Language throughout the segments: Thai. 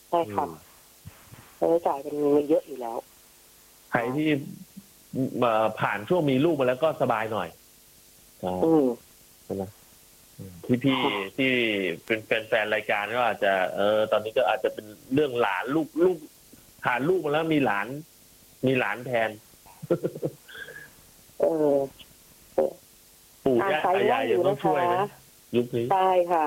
ใช่ค่ะค่าใช้จ่ายเป็นเงินเยอะอยู่แล้วใครที่ผ่านช่วงมีลูกมาแล้วก็สบายหน่อยใช่ไหมพี่ที่เป็นแฟนรายการก็อาจจะตอนนี้ก็อาจจะเป็นเรื่องหลานลูกผ่านลูกมาแล้วมีหลานแทนปู่ย่าตายายยังต้องช่วยนะยุคนี้ใช่ค่ะ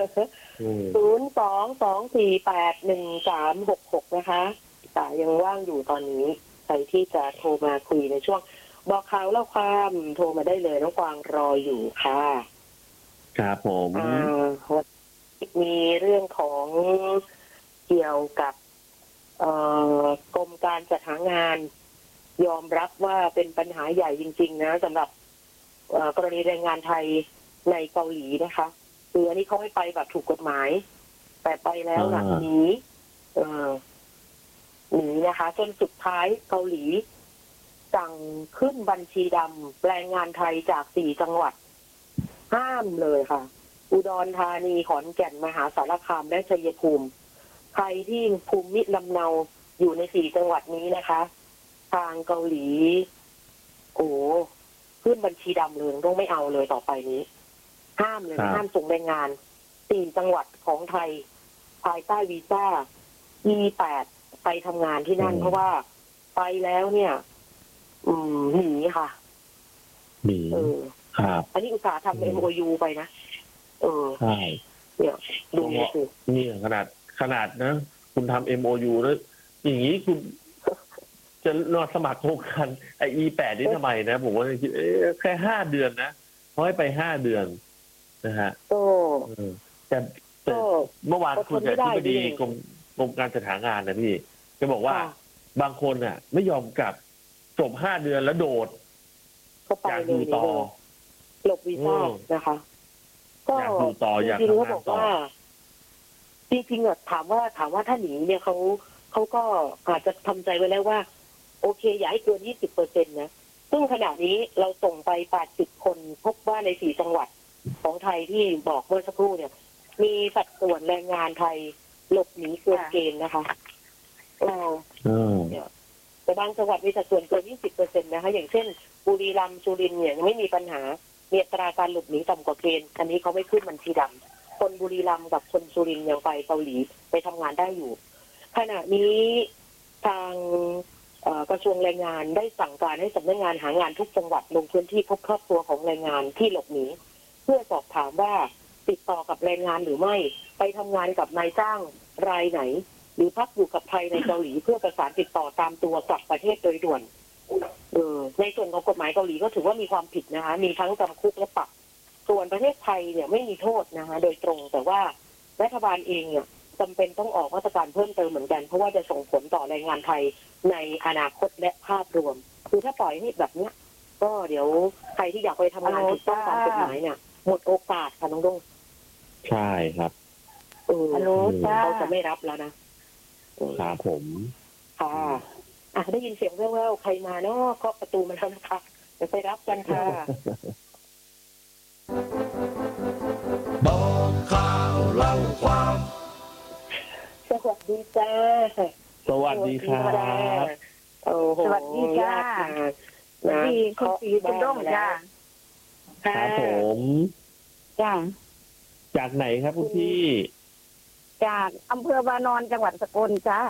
02-248-1366นะคะแต่ยังว่างอยู่ตอนนี้ใครที่จะโทรมาคุยในช่วงบอกข่าวเล่าความโทรมาได้เลยน้องกวางรออยู่ค่ะครับผมมีเรื่องของเกี่ยวกับกรมการจัดหางานยอมรับว่าเป็นปัญหาใหญ่จริงๆนะสำหรับกรณีแรงงานไทยในเกาหลีนะคะคืออันนี้เขาไม่ไปแบบถูกกฎหมายแต่ไปแล้วหลังนี้หนีนะคะจนสุดท้ายเกาหลีสั่งขึ้นบัญชีดำแรงงานไทยจาก4 จังหวัดห้ามเลยค่ะอุดรธานีขอนแก่นมหาสารคามและชัยภูมิใครที่ภูมิลำเนาอยู่ใน4 จังหวัดนี้นะคะทางเกาหลีขึ้นบัญชีดำเลยต้องไม่เอาเลยต่อไปนี้ห้ามเลยห้ามส่งแรงงาน4 จังหวัดของไทยภายใต้วีซ่า E8 ไปทำงานที่นั่นเพราะว่าไปแล้วเนี่ยหนีค่ะหนีครับอันนี้อุตสาห์ทำ MOU ไปนะใช่เนี่ยดูสินี่ขนาดนะคุณทำ MOU แล้วอย่างนี้คุณจะนอนสมัครโครงการไอ้ E8 นี่ทำไมนะผมว่าคิดแค่5 เดือนนะเขาให้ไป5 เดือนนะฮะแต่เมื่อวานคุณกับที่ดีกรมการจัดหางานนะพี่จะบอกว่าบางคนอ่ะไม่ยอมกลับจบ5 เดือนแล้วโดดอยากอยู่ต่อหลบวีซ่านะคะก็อยากอยู่ต่ออยากทำงานต่อจริงๆถามว่าถ้าหนีเนี่ยเขาก็อาจจะทำใจไว้แล้วว่าโอเคอย่าให้เกิน 20% นะซึ่งขณะนี้เราส่งไป80 คนพบว่าใน4 จังหวัดของไทยที่บอกเมื่อสักครู่เนี่ยมีสัดส่วนแรงงานไทยหลบหนีเกินเกณฑ์นะคะแต่บางจังหวัดมีสัดส่วนเกิน 20% นะคะอย่างเช่นบุรีรัมย์สุรินทร์เนี่ยยังไม่มีปัญหามีอัตราการหลบหนีต่ำกว่าเกณฑ์อันนี้เขาไม่ขึ้นบัญชีดำคนบุรีรัมย์กับคนสุรินทร์ยังไปเกาหลีไปทำงานได้อยู่ขณะนี้ทางกระทรวงแรงงานได้สั่งการให้สำนักงานหางานทุกจังหวัดลงพื้นที่พบครอบครัวของแรงงานที่หลบหนีเพื่อสอบถามว่าติดต่อกับแรงงานหรือไม่ไปทำงานกับนายจ้างรายไหนหรือพักอยู่กับไทยในเกาหลีเพื่อประสานติดต่อตามตัวกลับประเทศโดยด่วนในส่วนของกฎหมายเกาหลีก็ถือว่ามีความผิดนะคะมีทั้งจำคุกและปรับส่วนประเทศไทยเนี่ยไม่มีโทษนะคะโดยตรงแต่ว่ารัฐบาลเองเนี่ยจำเป็นต้องออกมาตรการเพิ่มเติมเหมือนกันเพราะว่าจะส่งผลต่อแรงงานไทยในอนาคตและภาพรวมคือถ้าปล่อยให้แบบเนี้ยก็เดี๋ยวใครที่อยากไปทำงานถูกต้องตามกฎหมายเนี่ยหมดโอกาสค่ะน้องดงใช่ครับเขาจะไม่รับแล้วนะครับผมค่ะได้ยินเสียงแว่วๆใครมาเนาะเคาะประตูมาแล้วนะคะเดี๋ยวไปรับกันค่ะบอกข่าวเล่าความสวัสดีจ้าสวัสดีครับสวัสดีจ้าสวัสดีคุณสีคุณด้งจ้าครับผมจ้าจากไหนครับคุณพี่จากอำเภอวานอนจังหวัดสกลจ้า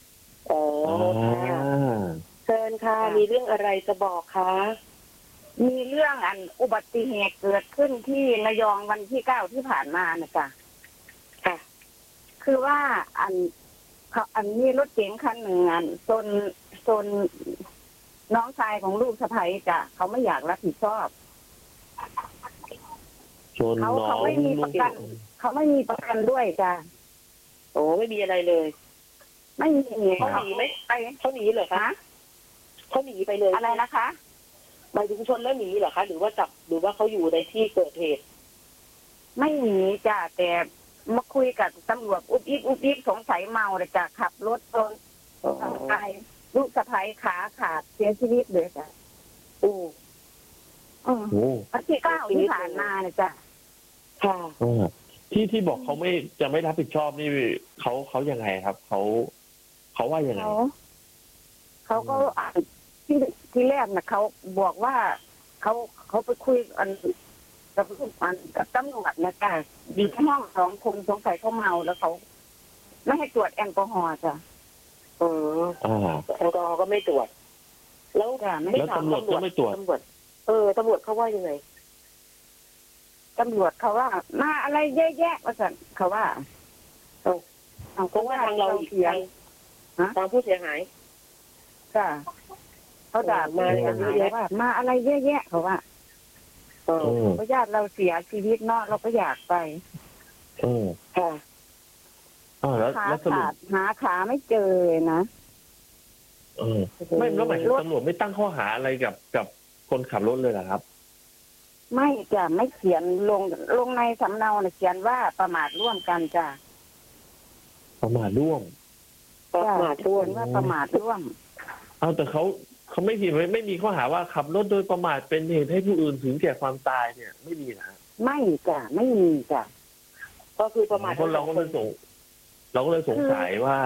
เชิญค่ะมีเรื่องอะไรจะบอกคะมีเรื่องอุบัติเหตุเกิดขึ้นที่ระยองวันที่9ที่ผ่านมานะจ๊ะค่ะคือว่ามีรถเก๋งคันหนึ่งจนน้องชายของลูกสะใภ้จ้ะเขาไม่อยากรับผิดชอบเขาไม่มีประกันด้วยจ้ะไม่มีอะไรเลยไม่มีเขาหนีไหมเขาหนีเหรอคะเขาหนีไปเลยอะไรนะคะหมายถึงชนแล้วหนีเหรอคะหรือว่าจับหรือว่าเขาอยู่ในที่เกิดเหตุไม่หนีจ้ะแต่มาคุยกับตำรวจอุบอิบสงสัยเมาเลยจ้ะขับรถชนตายลูกสะใภ้ขาขาดเสียชีวิตเลยจ้ะวันที่9ที่ผ่านมาเนี่ยจ้ะค่ะที่บอกเขาจะไม่รับผิดชอบนี่เขายังไงครับเขาว่ายังไงเขาก็ที่แรกนะเขาบอกว่าเขาไปคุยกันกับตำรวจนะจ้ะดีที่ห้อง2 คนสงสัยเขาเมาแล้วเขาไม่ให้ตรวจแอลกอฮอล์จ้ะแอลกอฮอล์ก็ไม่ตรวจแล้วตำรวจก็ไม่ตรวจตำรวจเขาว่ายังไงตำรวจเขาว่ามาอะไรเยอะแยะว่าสั่นเขาว่าเขาว่าทางเราเสียทางผู้เสียหายจ้ะเขาด่ามาว่ามาอะไรเยอะแยะเขาว่าเพราะญาติเราเสียชีวิตเนาะเราก็อยากไปค่ะแล้วสรุปหาขาไม่เจอนะไม่แล้วหมายถึงตำรวจไม่ตั้งข้อหาอะไรกับคนขับรถเลยเหรอครับไม่จ้ะไม่เขียนลงในสำเนาเขียนว่าประมาทร่วมกันจ้ะประมาทร่วมว่าประมาทร่วมแต่เขาไม่มีข้อหาว่าขับรถโดยประมาทเป็นเหตุให้ผู้อื่นถึงแก่ความตายเนี่ยไม่มีนะไม่จ้ะไม่มีจ้ะก็คือประมาทคนเราก็เลยสงสัยว่า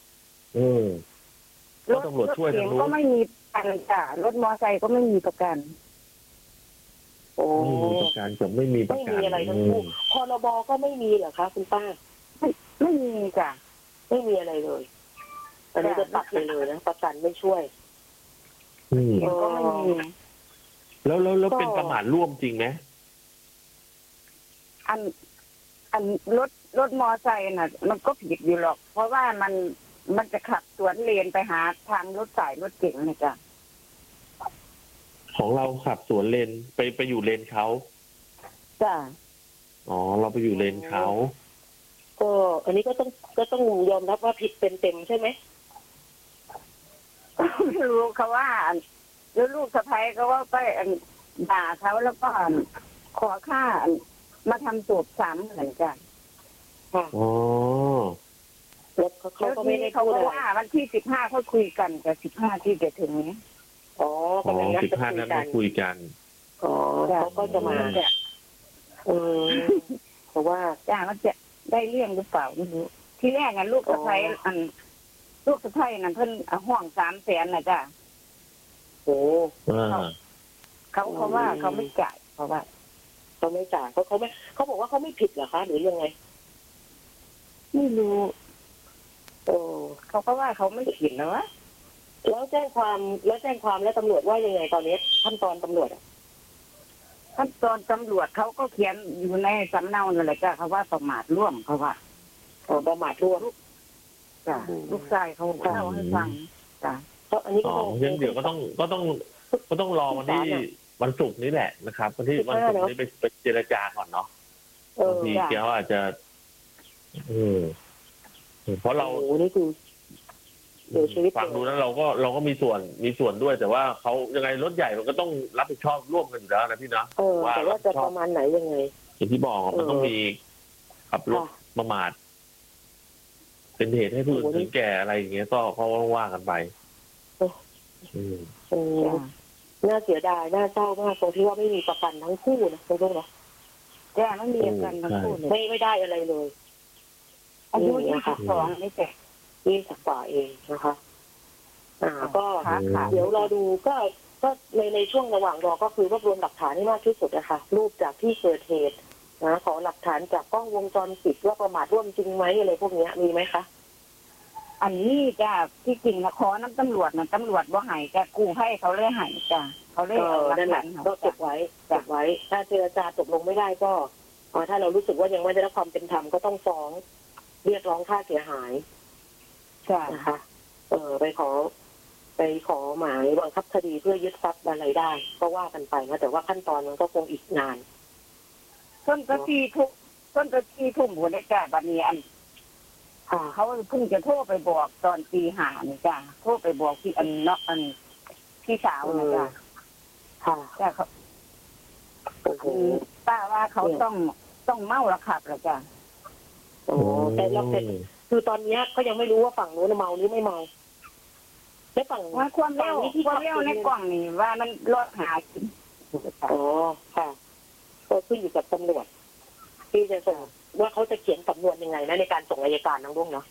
รถตำรวจช่วยทางนู้นก็ไม่มีประกันจ้ะรถมอไซค์ก็ไม่มีประกันไม่มีประกันจะไม่มีประกันไม่มีอะไรทั้งคู่พรบก็ไม่มีเหรอคะคุณป้าไม่มีจ้ะไม่มีอะไรเลยอันนี้จะตัดเลยนะประกันไม่ช่วยก็ไม่มีแล้วเป็นประมาทร่วมจริงไหมอันรถมอไซค์น่ะมันก็ผิดอยู่หรอกเพราะว่ามันจะขับสวนเลนไปหาทางรถสายรถเก๋งนะจ๊ะของเราขับสวนเลนไปอยู่เลนเขาจ้ะเราไปอยู่เลนเขาก็อันนี้ก็ต้องยอมรับว่าผิดเต็มใช่ไหมไม่รู้เขาว่าแล้วลูกสะใภ้เขาว่าไปด่าเขาแล้วก็ขอค่ามาทำศพ3 เหมือนกันค่ะแล้วเขาก็ไม่ได้เขาว่าวันที่15เขาคุยกันกับ15ที่จะถึงนี้กำลังนัดจะคุยกันเขาก็จะมาเพราะว่าจ้ามันจะได้เรื่องหรือเปล่าไม่รู้ที่แรกงั้นลูกสะใภ้ลูกสะใภ้นั่นเพิ่นห่วง300,000นะจ้ะเขาว่าเขาไม่จ่ายเพราะว่าเขาไม่จ่ายเขาบอกว่าเขาไม่ผิดเหรอคะหรือยังไงไม่รู้เขาก็ว่าเขาไม่ผิดนะวะแล้วแจ้งความแล้วตำรวจว่ายังไงตอนนี้ขั้นตอนตำรวจขั้นตอนตำรวจเขาก็เขียนอยู่ในสำเนานั่นแหละจ้ะเขาว่าประมาทร่วมเขาว่าประมาทร่วมจ้ะลูกชายเขาเล่าให้ฟังจ้ะก็อันนี้ก็เดี๋ยวก็ต้องรอวันที่วันศุกร์นี้แหละนะครับวันศุกร์นี้ไปเจรจาก่อนเนาะบางทีเขาอาจจะเพราะเรานี่คือฟังดูแล้วเราก็มีส่วนด้วยแต่ว่าเขายังไงรถใหญ่มันก็ต้องรับผิดชอบร่วมกันอยู่แล้วนะพี่นะแต่ว่าจะประมาณไหนยังไงอย่างที่บอกมันต้องมีขับรถประมาทเป็นเหตุให้ผู้อื่นถึงแก่อะไรอย่างเงี้ยก็เขาว่ากันไปน่าเสียดายน่าเศร้ามากตรงที่ว่าไม่มีประกันทั้งคู่นะคุณผู้ชมนะแก่ไม่มีประกันทั้งคู่ไม่ได้อะไรเลยอายุ22ไม่แต่ 20 กว่าเองนะคะก็เดี๋ยวรอดูก็ในช่วงระหว่างรอก็คือรวบรวมหลักฐานให้มากที่สุดนะคะรูปจากที่เกิดเหตุนะขอหลักฐานจากกล้องวงจรปิดว่าประมาทร่วมจริงไหมอะไรพวกนี้มีไหมคะอันนี้จ้ะที่จริงนะขอน้ำตำรวจนะตำรวจว่าหายจ้ะกู้ให้เขาเลยหายจ้ะเขาเลยเอาหลักฐานก็เก็บไว้ถ้าเจรจาตกลงไม่ได้ก็ถ้าเรารู้สึกว่ายังไม่ได้รับความเป็นธรรมก็ต้องฟ้องเรียกร้องค่าเสียหายนะคะไปขอหมายบังคับคดีเพื่อยึดทรัพย์อะไรได้ก็ว่ากันไปนะแต่ว่าขั้นตอนมันก็คงอีกนานต้นตะกี้ทุ่มหัวเนี่ยจ้ะบัดนี้เขาเพิ่งจะโทรไปบอกตอนตี 5นี่จ้ะโทรไปบอกที่พี่สาวนะจ้ะจ้ะเขาป้าว่าเขาต้องเมาแล้วขับแล้วจ้ะแต่เราคือตอนนี้ก็ยังไม่รู้ว่าฝั่งนู้นเมาหรือไม่เมาแล้วฝั่งว่าความเร็วในกล่องนี่ว่ามันลดหาค่ะก็ขึ้นอยู่กับตำรวจที่จะส่งว่าเขาจะเขียนสำนวนยังไงนะในการส่งอัยการน้องลุงเนาะ